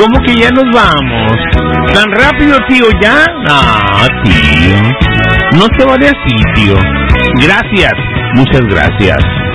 ¿Cómo que ya nos vamos? ¿Tan rápido, tío, ya? Ah, tío. No se vale así, tío. Gracias. Muchas gracias.